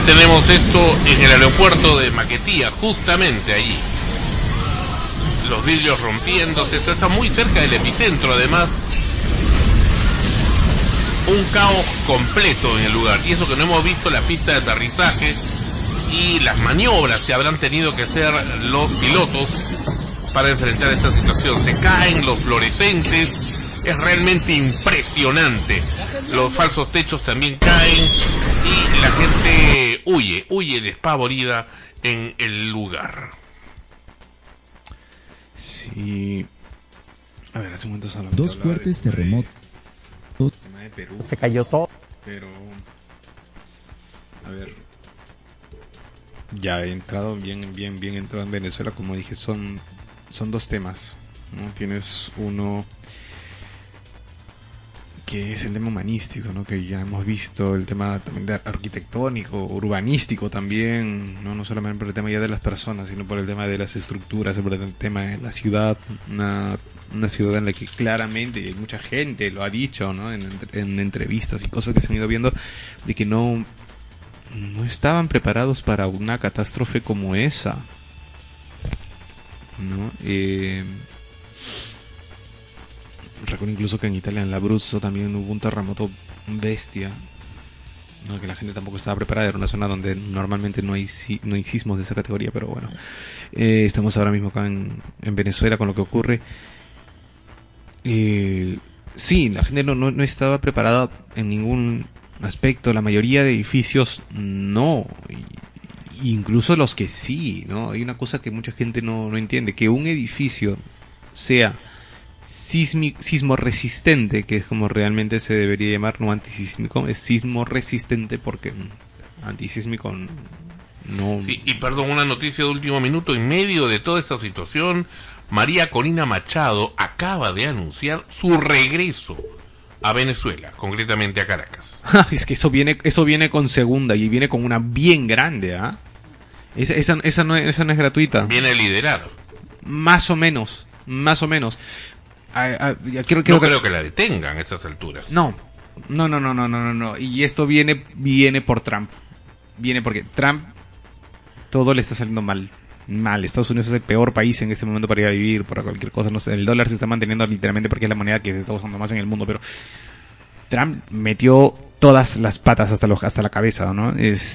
tenemos esto en el aeropuerto de Maquetía, justamente allí. Los vidrios rompiéndose, eso está muy cerca del epicentro además. Un caos completo en el lugar, y eso que no hemos visto la pista de aterrizaje y las maniobras que habrán tenido que hacer los pilotos para enfrentar esta situación. Se caen los fluorescentes, es realmente impresionante. Los falsos techos también caen y la gente huye despavorida en el lugar. Sí. A ver, hace un momento solo. Dos fuertes terremotos. De Perú. Se cayó todo. Pero, a ver, ya he entrado bien entrado en Venezuela. Como dije, son dos temas, ¿no? Tienes uno que es el tema humanístico, ¿no? Que ya hemos visto, el tema también de arquitectónico, urbanístico también, no solamente por el tema ya de las personas, sino por el tema de las estructuras, por el tema de la ciudad, una ciudad en la que claramente, y mucha gente lo ha dicho, ¿no? En entrevistas y cosas que se han ido viendo, de que no estaban preparados para una catástrofe como esa, ¿no? Recuerdo incluso que en Italia, en Abruzzo, también hubo un terremoto bestia, ¿no? Que la gente tampoco estaba preparada. Era una zona donde normalmente no hay sismos de esa categoría, pero bueno, estamos ahora mismo acá en Venezuela con lo que ocurre. Sí, la gente no estaba preparada en ningún aspecto. La mayoría de edificios no, incluso los que sí, ¿no? Hay una cosa que mucha gente no entiende, que un edificio sea sismo resistente, que es como realmente se debería llamar, no antisísmico, es sismo resistente, porque antisísmico no. Sí, y perdón, una noticia de último minuto: en medio de toda esta situación, María Corina Machado acaba de anunciar su regreso a Venezuela, concretamente a Caracas. Es que eso viene con segunda, y viene con una bien grande, ¿ah? Esa no es gratuita. Viene a liderar. Más o menos. No creo que la detengan a estas alturas. No. Y esto viene por Trump. Viene porque Trump todo le está saliendo mal. Estados Unidos es el peor país en este momento para ir a vivir, para cualquier cosa. No sé, el dólar se está manteniendo literalmente porque es la moneda que se está usando más en el mundo, pero Trump metió todas las patas hasta la cabeza, ¿no?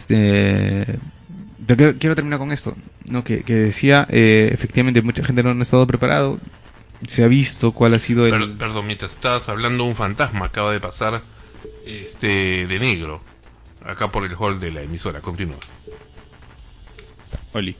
Pero quiero terminar con esto, ¿no? Que decía, efectivamente mucha gente no ha estado preparado. Se ha visto cuál ha sido el... Perdón, mientras estabas hablando, un fantasma acaba de pasar de negro acá por el hall de la emisora. Continúa. Oli.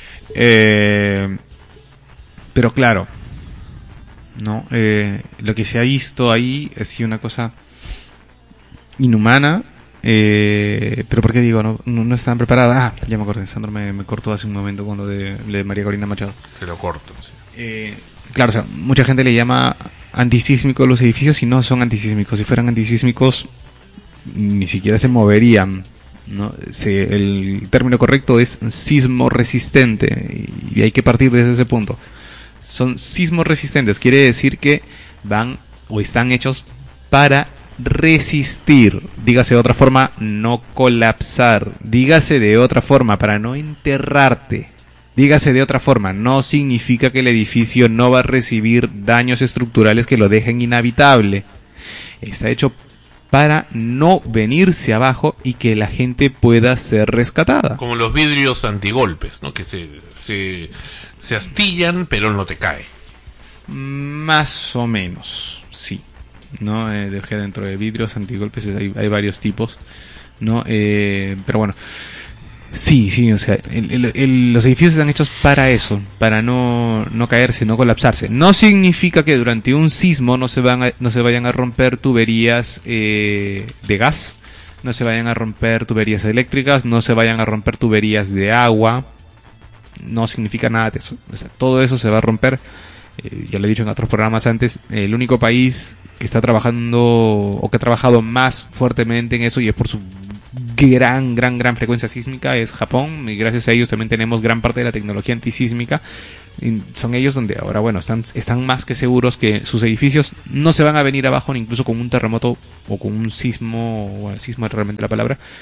Pero claro, ¿no? Lo que se ha visto ahí ha sido una cosa inhumana. Pero ¿por qué digo? No estaban preparadas. Ya me acordé, Sandro me cortó hace un momento con lo de María Corina Machado. Se lo corto, sí. Claro, o sea, mucha gente le llama antisísmicos los edificios y no son antisísmicos. Si fueran antisísmicos, ni siquiera se moverían, ¿no? El término correcto es sismo resistente, y hay que partir desde ese punto. Son sismos resistentes, quiere decir que van o están hechos para resistir. Dígase de otra forma, no colapsar. Dígase de otra forma, para no enterrarte. Dígase de otra forma, no significa que el edificio no va a recibir daños estructurales que lo dejen inhabitable. Está hecho para no venirse abajo y que la gente pueda ser rescatada. Como los vidrios antigolpes, ¿no? Que se astillan, pero no te cae. Más o menos, sí. ¿No? Dentro de vidrios antigolpes hay varios tipos, ¿no? Pero bueno. Sí, o sea, los edificios están hechos para eso, para no caerse, no colapsarse. No significa que durante un sismo no se vayan a romper tuberías de gas, no se vayan a romper tuberías eléctricas, no se vayan a romper tuberías de agua. No significa nada de eso. O sea, todo eso se va a romper. Ya lo he dicho en otros programas antes, el único país que está trabajando o que ha trabajado más fuertemente en eso, y es por su gran frecuencia sísmica, es Japón, y gracias a ellos también tenemos gran parte de la tecnología antisísmica. Y son ellos donde ahora, bueno, están más que seguros que sus edificios no se van a venir abajo, ni incluso con un terremoto o con un sismo. Bueno, sismo es realmente la palabra,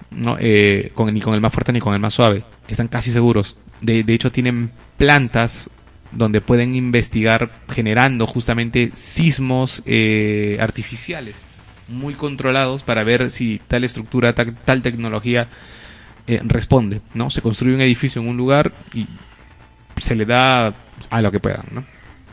¿no? Ni con el más fuerte ni con el más suave. Están casi seguros. De hecho, tienen plantas donde pueden investigar generando justamente sismos artificiales muy controlados para ver si tal estructura, tal tecnología responde, ¿no? Se construye un edificio en un lugar y se le da a lo que puedan, ¿no?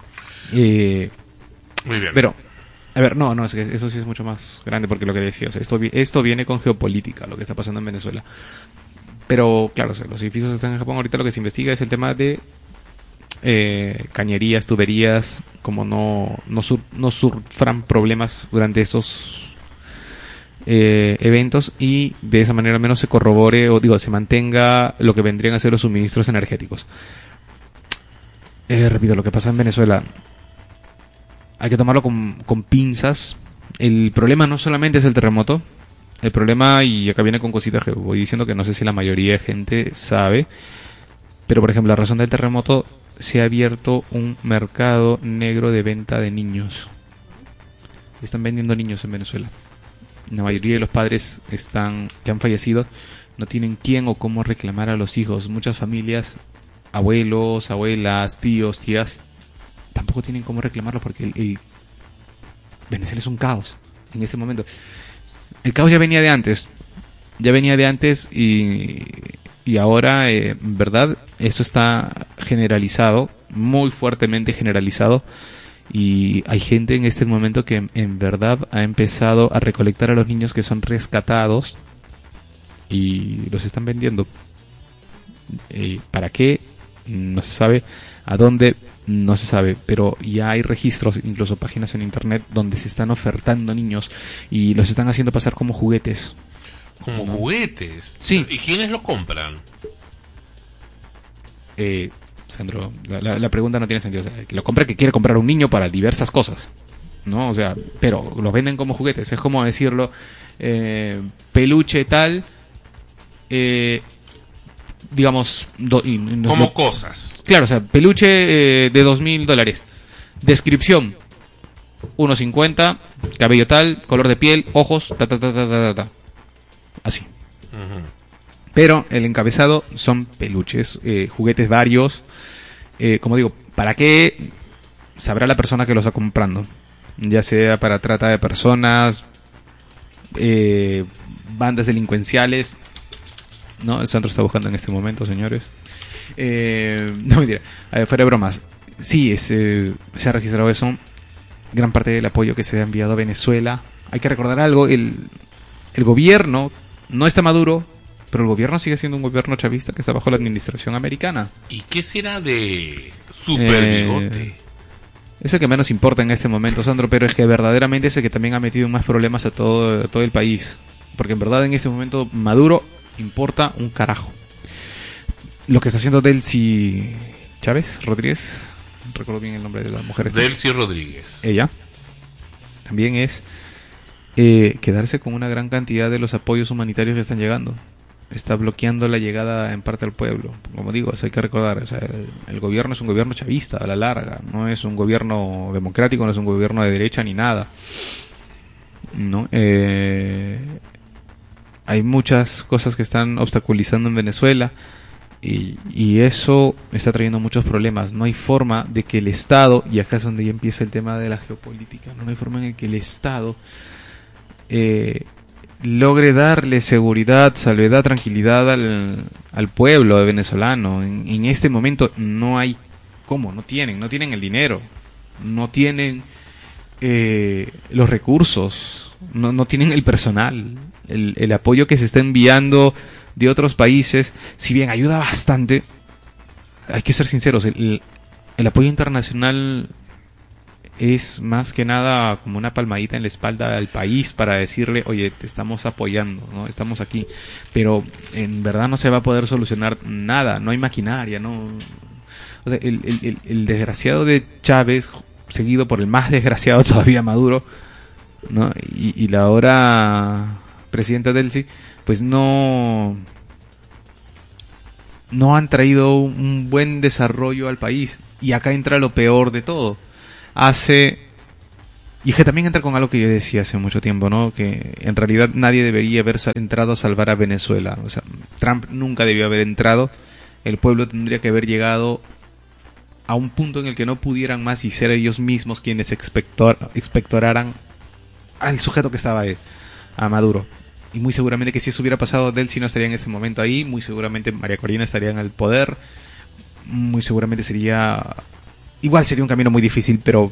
Muy bien. Pero, a ver, no, es que eso sí es mucho más grande porque lo que decía, o sea, esto viene con geopolítica, lo que está pasando en Venezuela. Pero, claro, o sea, los edificios están en Japón. Ahorita lo que se investiga es el tema de cañerías, tuberías, como no sufran problemas durante esos eventos y de esa manera al menos se corrobore o se mantenga lo que vendrían a ser los suministros energéticos. Repito, lo que pasa en Venezuela hay que tomarlo con pinzas. El problema no solamente es el terremoto. El problema, y acá viene con cositas que voy diciendo que no sé si la mayoría de gente sabe, pero por ejemplo, la razón del terremoto, se ha abierto un mercado negro de venta de niños. Están vendiendo niños en Venezuela. La mayoría de los padres que han fallecido no tienen quién o cómo reclamar a los hijos. Muchas familias, abuelos, abuelas, tíos, tías, tampoco tienen cómo reclamarlos porque el Venezuela es un caos en este momento. El caos ya venía de antes. Y ahora, en verdad, esto está generalizado, muy fuertemente generalizado. Y hay gente en este momento que en verdad ha empezado a recolectar a los niños que son rescatados y los están vendiendo. ¿Para qué? No se sabe. ¿A dónde? No se sabe. Pero ya hay registros, incluso páginas en internet, donde se están ofertando niños y los están haciendo pasar como juguetes. ¿Como juguetes? Sí. ¿Y quiénes lo compran? Sandro, la pregunta no tiene sentido. O sea, que lo compra que quiere comprar un niño para diversas cosas, ¿no? O sea, pero los venden como juguetes. Es como decirlo, peluche tal, digamos... como cosas. Claro, o sea, peluche de $2,000. Descripción: 1.50, cabello tal, color de piel, ojos, así. Uh-huh. Pero el encabezado son peluches, juguetes varios. Como digo, ¿para qué? Sabrá la persona que lo está comprando. Ya sea para trata de personas, bandas delincuenciales. No, el Sandro está buscando en este momento, señores. No, mentira. Fuera de bromas. Sí, se ha registrado eso. Gran parte del apoyo que se ha enviado a Venezuela. Hay que recordar algo. El gobierno no está maduro, pero el gobierno sigue siendo un gobierno chavista que está bajo la administración americana. ¿Y qué será de Super Bigote? Es el que menos importa en este momento, Sandro, pero es que verdaderamente es el que también ha metido más problemas a todo el país. Porque en verdad en este momento Maduro importa un carajo. Lo que está haciendo Delcy Chávez Rodríguez, no recuerdo bien el nombre de la mujer. Delcy Rodríguez. Ella también es quedarse con una gran cantidad de los apoyos humanitarios que están llegando. Está bloqueando la llegada en parte al pueblo. Como digo, eso hay que recordar. O sea, el gobierno es un gobierno chavista a la larga. No es un gobierno democrático, no es un gobierno de derecha ni nada. ¿No? Hay muchas cosas que están obstaculizando en Venezuela y eso está trayendo muchos problemas. No hay forma de que el Estado, y acá es donde ya empieza el tema de la geopolítica, no hay forma en el que el Estado logre darle seguridad, salvedad, tranquilidad al pueblo venezolano. En este momento no hay cómo, no tienen el dinero, no tienen los recursos, no tienen el personal, el apoyo que se está enviando de otros países, si bien ayuda bastante, hay que ser sinceros, el apoyo internacional es más que nada como una palmadita en la espalda al país para decirle, oye, te estamos apoyando, ¿no? Estamos aquí, pero en verdad no se va a poder solucionar nada, no hay maquinaria, no. O sea, el desgraciado de Chávez, seguido por el más desgraciado todavía Maduro, ¿no? Y la ahora presidenta Delcy, pues no han traído un buen desarrollo al país. Y acá entra lo peor de todo. Hace Y es que también entra con algo que yo decía hace mucho tiempo, ¿no? Que en realidad nadie debería haber entrado a salvar a Venezuela. O sea, Trump nunca debió haber entrado. El pueblo tendría que haber llegado a un punto en el que no pudieran más y ser ellos mismos quienes expectoraran al sujeto que estaba ahí, a Maduro. Y muy seguramente que si eso hubiera pasado, Delcy no estaría en ese momento ahí. Muy seguramente María Corina estaría en el poder. Muy seguramente sería... Igual sería un camino muy difícil, pero...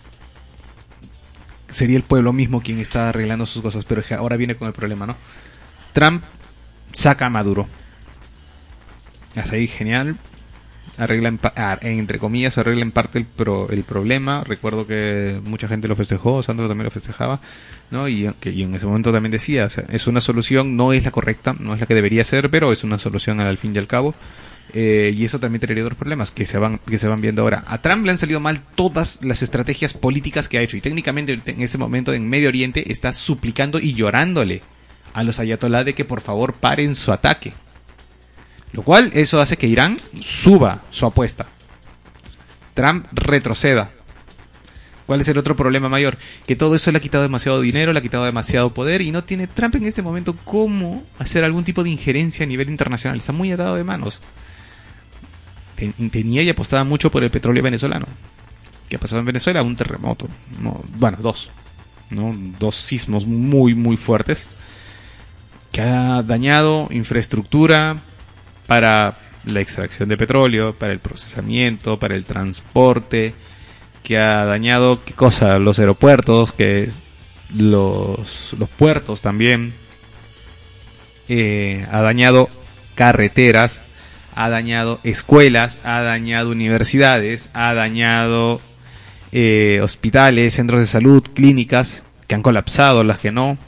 sería el pueblo mismo quien está arreglando sus cosas. Pero ahora viene con el problema, ¿no? Trump saca a Maduro. Hasta ahí, genial. Arregla entre comillas, arregla en parte el problema. Recuerdo que mucha gente lo festejó, Sandro también lo festejaba, ¿no? Y en ese momento también decía, o sea, es una solución, no es la correcta, no es la que debería ser, pero es una solución al fin y al cabo. Y eso también traería otros problemas que se van viendo ahora. A Trump le han salido mal todas las estrategias políticas que ha hecho, y técnicamente en este momento en Medio Oriente está suplicando y llorándole a los ayatolá de que por favor paren su ataque. Lo cual, eso hace que Irán suba su apuesta. Trump retroceda. ¿Cuál es el otro problema mayor? Que todo eso le ha quitado demasiado dinero, le ha quitado demasiado poder, y no tiene Trump en este momento cómo hacer algún tipo de injerencia a nivel internacional. Está muy atado de manos. Tenía y apostaba mucho por el petróleo venezolano. ¿Qué ha pasado en Venezuela? Un terremoto. No, bueno, dos. ¿No? Dos sismos muy, muy fuertes. Que ha dañado infraestructura para la extracción de petróleo, para el procesamiento, para el transporte, que ha dañado, ¿qué cosa? Los aeropuertos, que es los puertos también, ha dañado carreteras, ha dañado escuelas, ha dañado universidades, ha dañado hospitales, centros de salud, clínicas, que han colapsado, las que no.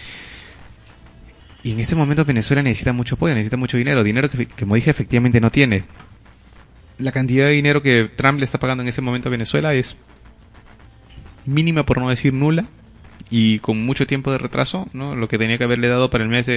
Y en este momento Venezuela necesita mucho apoyo, necesita mucho dinero que, como dije, efectivamente no tiene. La cantidad de dinero que Trump le está pagando en este momento a Venezuela es mínima, por no decir nula, y con mucho tiempo de retraso, ¿no? Lo que tenía que haberle dado para el mes de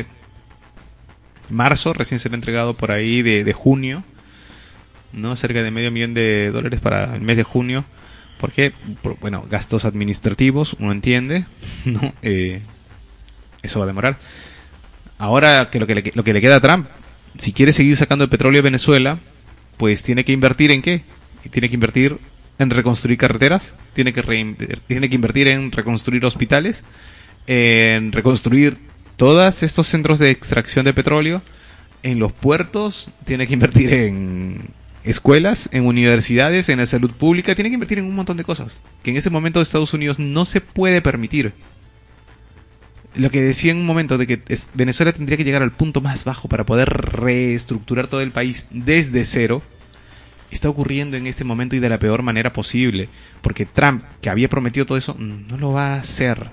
marzo, recién se le ha entregado por ahí de junio, ¿no? Cerca de $500,000 para el mes de junio. ¿Por qué? Bueno, gastos administrativos, uno entiende, ¿no? Eso va a demorar. Ahora que lo que le queda a Trump, si quiere seguir sacando el petróleo de Venezuela, pues tiene que invertir ¿en qué? Tiene que invertir en reconstruir carreteras, tiene que invertir en reconstruir hospitales, en reconstruir todos estos centros de extracción de petróleo, en los puertos, tiene que invertir en escuelas, en universidades, en la salud pública, tiene que invertir en un montón de cosas que en ese momento Estados Unidos no se puede permitir. Lo que decía en un momento de que Venezuela tendría que llegar al punto más bajo para poder reestructurar todo el país desde cero, está ocurriendo en este momento y de la peor manera posible, porque Trump, que había prometido todo eso, no lo va a hacer,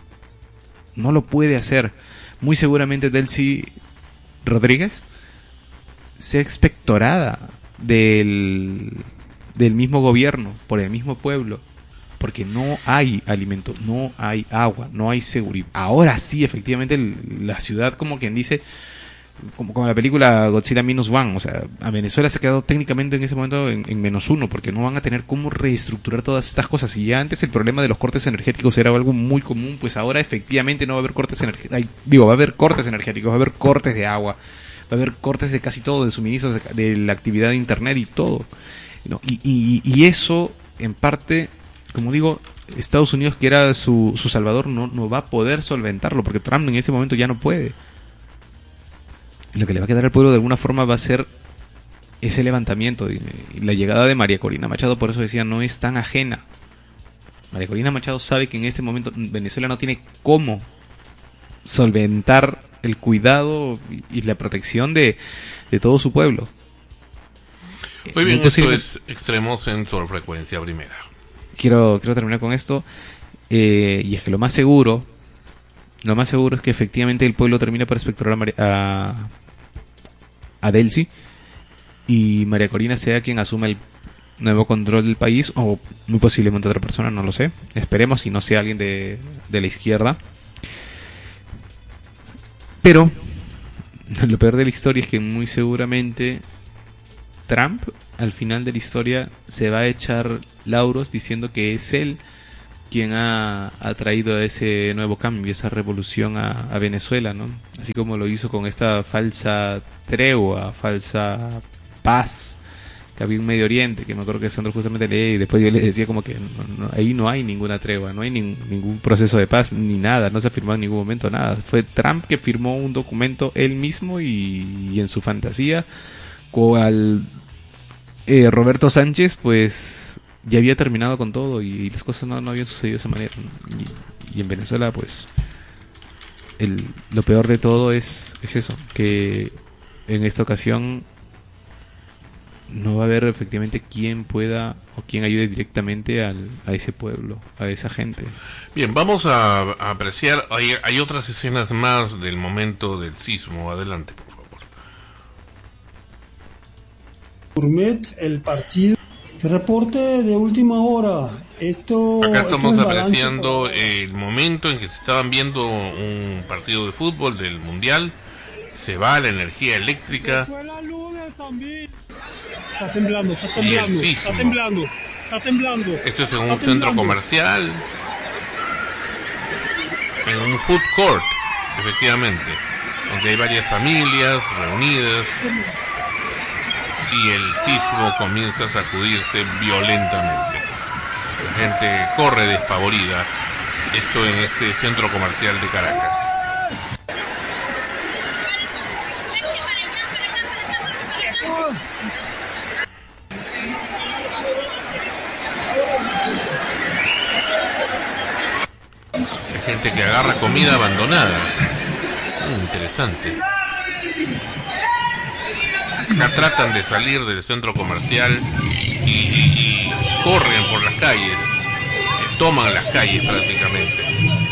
no lo puede hacer. Muy seguramente Delcy Rodríguez sea expectorada del mismo gobierno, por el mismo pueblo, porque no hay alimento, no hay agua, no hay seguridad. Ahora sí, efectivamente, la ciudad, como quien dice, como la película Godzilla -1, o sea, a Venezuela se ha quedado técnicamente en ese momento en -1, porque no van a tener cómo reestructurar todas estas cosas. Y ya antes el problema de los cortes energéticos era algo muy común, pues ahora efectivamente no va a haber cortes energéticos. Va a haber cortes energéticos, va a haber cortes de agua, va a haber cortes de casi todo, de suministros, de la actividad de internet y todo, ¿no? Y eso, en parte, como digo, Estados Unidos, que era su salvador, no va a poder solventarlo, porque Trump en ese momento ya no puede. Lo que le va a quedar al pueblo de alguna forma va a ser ese levantamiento. Y la llegada de María Corina Machado, por eso decía, no es tan ajena. María Corina Machado sabe que en este momento Venezuela no tiene cómo solventar el cuidado y la protección de todo su pueblo. Muy bien, esto es Extremos en Sol Frecuencia Primera. Quiero terminar con esto, y es que lo más seguro es que efectivamente el pueblo termine por expectorar a Delcy, y María Corina sea quien asuma el nuevo control del país, o muy posiblemente otra persona, no lo sé. Esperemos, si no sea alguien de la izquierda. Pero lo peor de la historia es que muy seguramente Trump al final de la historia se va a echar lauros diciendo que es él quien ha traído ese nuevo cambio, esa revolución a Venezuela, ¿no? Así como lo hizo con esta falsa tregua, falsa paz que había en Medio Oriente, que me acuerdo que Sandro justamente leía y después yo le decía como que ahí no hay ninguna tregua, no hay ningún proceso de paz ni nada, no se ha firmado en ningún momento nada. Fue Trump que firmó un documento él mismo y en su fantasía, cual Roberto Sánchez pues ya había terminado con todo y las cosas no habían sucedido de esa manera, ¿no? Y en Venezuela pues lo peor de todo es eso, que en esta ocasión no va a haber efectivamente quien pueda o quien ayude directamente a ese pueblo, a esa gente. Bien, vamos a apreciar, hay otras escenas más del momento del sismo. Adelante, por favor. Gourmet, el partido. Reporte de última hora. Acá estamos apreciando el momento en que se estaban viendo un partido de fútbol del Mundial. Se va la energía eléctrica. Se fue la luz del Zambí. Está temblando, Y el sismo. está temblando. Esto es en un centro comercial, en un food court, efectivamente, donde hay varias familias reunidas y el sismo comienza a sacudirse violentamente. La gente corre despavorida. Esto en este centro comercial de Caracas. Hay gente que agarra comida abandonada. Interesante. Acá tratan de salir del centro comercial y corren por las calles, toman las calles prácticamente.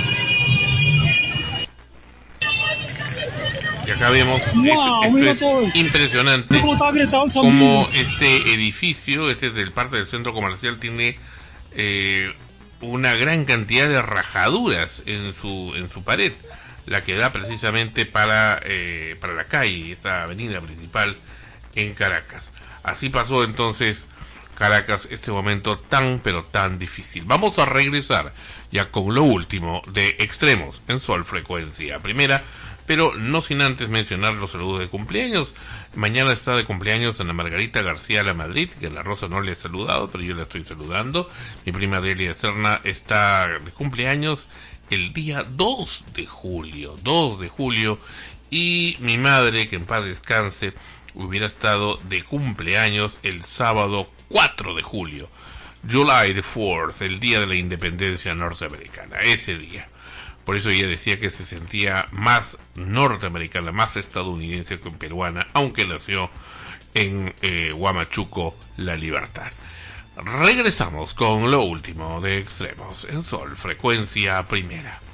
Y acá vemos, esto es impresionante, como este edificio, este es del parte del centro comercial, tiene una gran cantidad de rajaduras en su pared, la que da precisamente para la calle, esta avenida principal en Caracas. Así pasó entonces Caracas, este momento tan pero tan difícil. Vamos a regresar ya con lo último de Extremos en Sol Frecuencia Primera, pero no sin antes mencionar los saludos de cumpleaños. Mañana está de cumpleaños Ana Margarita García La Madrid, que la Rosa no le ha saludado, pero yo la estoy saludando. Mi prima Delia Serna está de cumpleaños el día 2 de julio, y mi madre, que en paz descanse, hubiera estado de cumpleaños el sábado 4 de julio, July the 4th, el día de la independencia norteamericana, ese día. Por eso ella decía que se sentía más norteamericana, más estadounidense que peruana, aunque nació en Huamachuco, La Libertad. Regresamos con lo último de Extremos en Sol Frecuencia Primera.